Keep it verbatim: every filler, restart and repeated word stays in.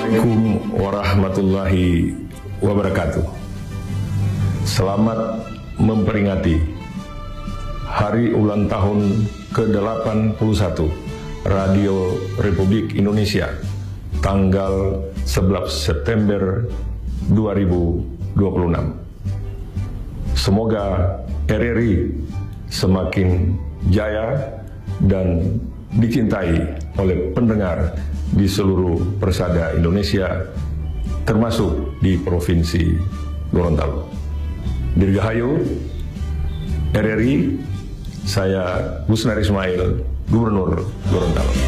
Assalamualaikum warahmatullahi wabarakatuh. Selamat memperingati Hari Ulang Tahun ke delapan puluh satu Radio Republik Indonesia tanggal sebelas September dua ribu dua puluh enam. Semoga R R I semakin jaya dan dicintai oleh pendengar di seluruh persada Indonesia, termasuk di Provinsi Gorontalo. Dirgahayu R R I, saya Gusnar Ismail, Gubernur Gorontalo.